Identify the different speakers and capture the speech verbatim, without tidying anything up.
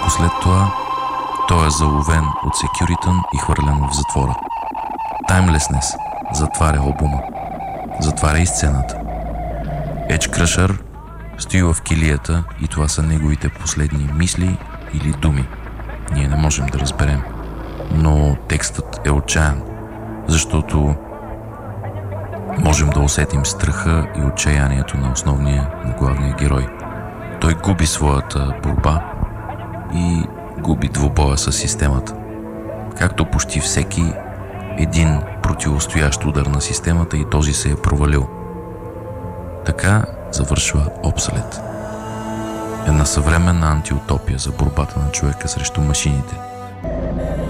Speaker 1: Малко след това той е заловен от секюритън и хвърлен в затвора. Timelessness затваря албума. Затваря и сцената. Edge Crusher стои в килията и това са неговите последни мисли или думи. Ние не можем да разберем. Но текстът е отчаян, защото можем да усетим страха и отчаянието на основния, на главния герой. Той губи своята борба и губи двубоя с системата. Както почти всеки един противостоящ удар на системата и този се е провалил. Така завършва Obsolete. Една съвременна антиутопия за борбата на човека срещу машините.